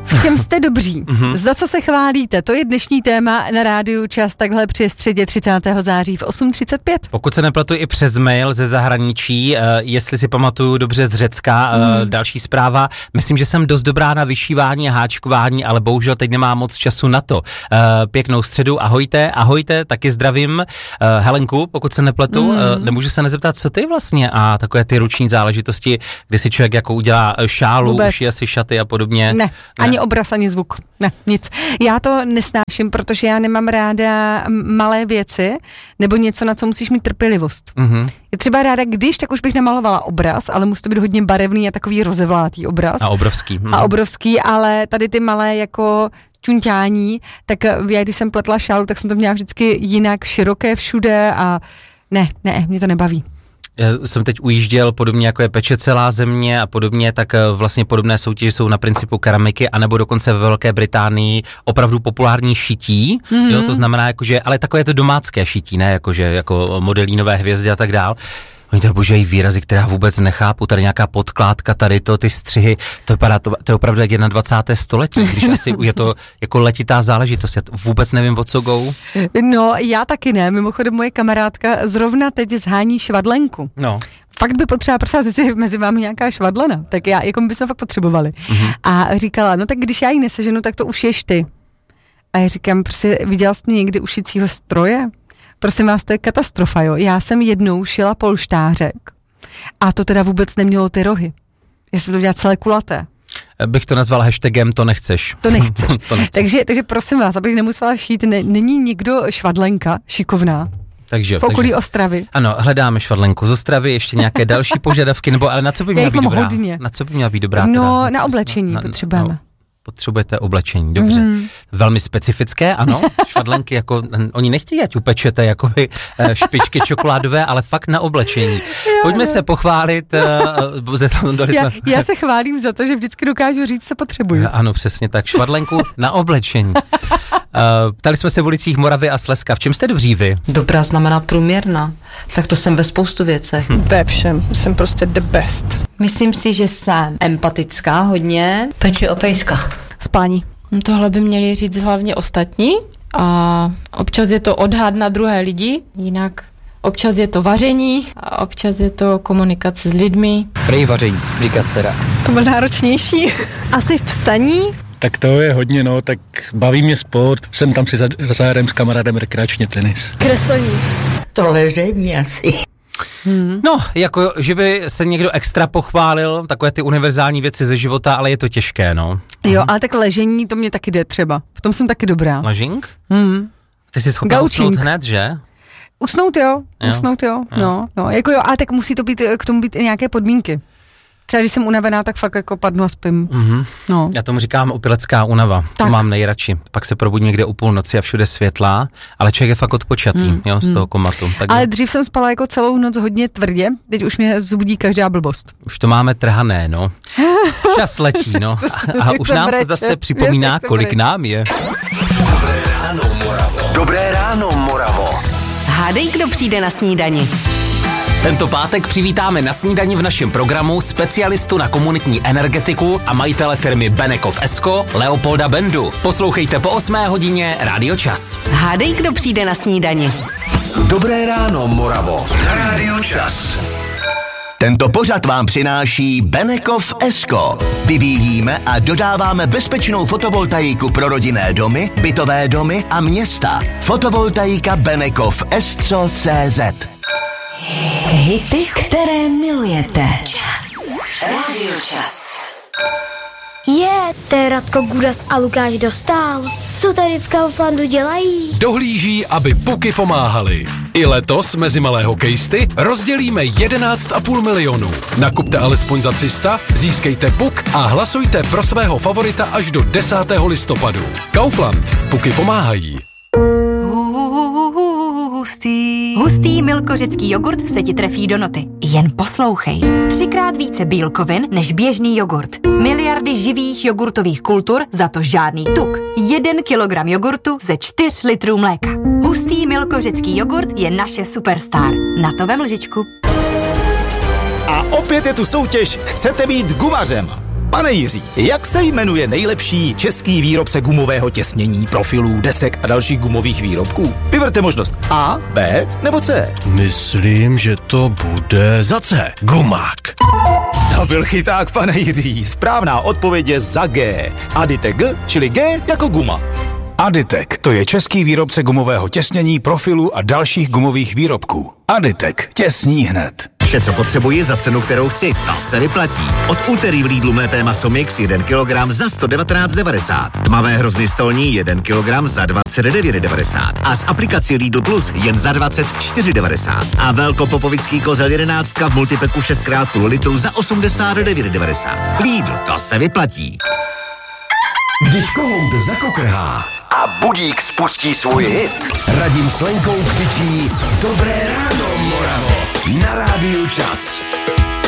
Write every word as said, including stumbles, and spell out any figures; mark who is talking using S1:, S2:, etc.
S1: V čem jste dobří? Za co se chválíte? To je dnešní téma na rádiu Čas takhle při středě třicátého září v osm třicet pět.
S2: Pokud se nepletu i přes mail ze zahraničí, uh, jestli si pamatuju dobře z Řecka, uh, mm. další zpráva, myslím, že jsem dost dobrá na vyšívání a háčkování, ale bohužel teď nemám moc času na to. Uh, pěknou středu, ahojte, ahojte, taky zdravím. Uh, Helenku, pokud se nepletu, mm. uh, nemůžu se nezeptat, co ty vlastně a takové ty ruční záležitosti, kdy si člověk jako udělá šálu,
S1: Vůbec.
S2: ušije si šaty a podobně.
S1: Ne, ne, ani obraz, ani zvuk. Ne, nic. Já to nesnáším, protože já nemám ráda malé věci, nebo něco, na co musíš mít trpělivost. Mm-hmm. Je třeba ráda, když, tak už bych namalovala obraz, ale musí to být hodně barevný a takový rozevlátý obraz.
S2: A obrovský. Mm.
S1: A obrovský, ale tady ty malé jako čunťání, tak já když jsem pletla šálu, tak jsem to měla vždycky jinak široké všude a ne, ne, mě to nebaví.
S2: Já jsem teď ujížděl, podobně jako je Peče celá země a podobně, tak vlastně podobné soutěže jsou na principu keramiky, anebo dokonce ve Velké Británii opravdu populární šití, mm-hmm. jo, to znamená jakože, ale takové to domácké šití, ne jakože jako modelínové hvězdy a tak dál. Oni tady používají výrazy, které já vůbec nechápu, tady nějaká podkládka, tady to, ty střihy, to vypadá, to, to je opravdu jak dvacátého prvního století, když asi je to jako letitá záležitost, já vůbec nevím, o co go.
S1: No, já taky ne, mimochodem moje kamarádka zrovna teď zhání švadlenku. No. Fakt by potřeba, prosím, jestli mezi vámi nějaká švadlena, tak já, jako bychom fakt potřebovali. Mm-hmm. A říkala, no tak když já ji neseženu, tak to ušiješ ty. A já říkám, prostě viděla jsi mě někdy ušicího stroje? Prosím vás, to je katastrofa, jo. Já jsem jednou šila polštářek a to teda vůbec nemělo ty rohy. Já jsem to dělala celé kulaté.
S2: Bych to nazval hashtagem to nechceš.
S1: To nechceš.
S2: to nechceš.
S1: takže, takže prosím vás, abych nemusela šít, ne, není nikdo švadlenka šikovná?
S2: Takže,
S1: v okolí
S2: takže,
S1: Ostravy.
S2: Ano, hledáme švadlenku z Ostravy, ještě nějaké další požadavky, nebo ale na co by měla být dobrá?
S1: Hodně.
S2: Na co by měla být dobrá?
S1: No,
S2: teda?
S1: na oblečení na, potřebujeme. No,
S2: potřebujete oblečení, dobře. Mm. Velmi specifické, ano, švadlenky, jako, oni nechtějí, ať upečete jakoby špičky čokoládové, ale fakt na oblečení. Pojďme se pochválit. Uh, ze,
S1: já, jsme... já se chválím za to, že vždycky dokážu říct, co potřebuji.
S2: Ano, přesně tak, švadlenku na oblečení. Uh, ptali jsme se v ulicích Moravy a Slezska. V čem jste dobří vy?
S3: Dobrá znamená průměrná. Tak to jsem ve spoustu věcech.
S4: Hm. Ve všem. Jsem prostě the best.
S3: Myslím si, že jsem empatická hodně.
S5: Peči o pejskách.
S6: Spání. Tohle by měli říct hlavně ostatní a občas je to odhad na druhé lidi, jinak občas je to vaření a občas je to komunikace s lidmi.
S7: Prej vaření, říká dcera.
S4: To byl náročnější.
S6: Asi v psaní.
S8: Tak to je hodně, no, tak baví mě sport, jsem tam si zahrám s kamarádem rekreačně tenis.
S6: Kreslení.
S5: To ležení asi.
S2: Hmm. No, jako, že by se někdo extra pochválil, takové ty univerzální věci ze života, ale je to těžké, no.
S1: Jo, ale tak ležení, to mě taky jde třeba. V tom jsem taky dobrá.
S2: Ležing?
S1: Hmm.
S2: Ty jsi schopná usnout hned, že?
S1: Usnout jo, jo. usnout jo, jo. No, no, jako jo, ale tak musí to být, k tomu být i nějaké podmínky. Třeba když jsem unavená, tak fakt jako padnu a spím. Mm-hmm. No.
S2: Já tomu říkám opilecká únava, tak. To mám nejradši. Pak se probudím někde u půlnoci a všude světlá, ale člověk je fakt odpočatý, mm. jo, z toho komatu. Tak
S1: ale dřív jsem spala jako celou noc hodně tvrdě, teď už mě zbudí každá blbost.
S2: Už to máme trhané, no. Čas letí, no. A, a už nám to zase připomíná, kolik nám je.
S9: Dobré ráno, Moravo. Dobré ráno, Moravo.
S10: Hádej, kdo přijde na snídani.
S2: Tento pátek přivítáme na snídani v našem programu specialistu na komunitní energetiku a majitele firmy Benekov Esko Leopolda Bendu. Poslouchejte po osmé hodině Rádio Čas.
S10: Hádej, kdo přijde na snídani.
S9: Dobré ráno, Moravo. Rádio Čas.
S11: Tento pořad vám přináší Benekov Esko. Vyvíjíme a dodáváme bezpečnou fotovoltaiku pro rodinné domy, bytové domy a města. Fotovoltaika Benekov Esco tečka cé zet.
S10: Hity, které milujete. Čas. Rádio Čas.
S12: Je, to je Radko Gudas a Lukáš Dostál. Co tady v Kauflandu dělají?
S13: Dohlíží, aby puky pomáhaly. I letos mezi malé hokejisty rozdělíme jedenáct a půl milionu. Nakupte alespoň za tři sta, získejte puk a hlasujte pro svého favorita až do desátého listopadu. Kaufland. Puky pomáhají.
S10: Hustý. Hustý milkořecký jogurt se ti trefí do noty. Jen poslouchej. Třikrát více bílkovin než běžný jogurt. Miliardy živých jogurtových kultur, za to žádný tuk. Jeden kilogram jogurtu ze čtyř litrů mléka. Hustý milkořecký jogurt je naše superstar. Na to vem lžičku.
S14: A opět je tu soutěž Chcete být gumařem. Pane Jiří, jak se jmenuje nejlepší český výrobce gumového těsnění, profilů, desek a dalších gumových výrobků? Vyberte možnost A, B nebo C.
S8: Myslím, že to bude za C. Gumák.
S14: To byl chyták, pane Jiří. Správná odpověď je za G. Aditek G, čili G jako guma.
S15: Aditek, to je český výrobce gumového těsnění, profilů a dalších gumových výrobků. Aditek, těsní hned.
S11: Vše, co potřebuji za cenu, kterou chci, ta se vyplatí. Od úterý v Lidlu mlété maso mix jeden kilogram za sto devatenáct devadesát. Tmavé hrozny stolní jeden kilogram za dvacet devět devadesát. A z aplikací Lidl Plus jen za dvacet čtyři devadesát. A velkopopovický kozel jedenáct v multipeku šest krát půl litru za osmdesát devět devadesát. Lidl, to se vyplatí.
S9: Když kohout zakokrhá a budík spustí svůj hit, Radim s Lenkou křičí Dobré ráno, Moravo, na rádiu Čas.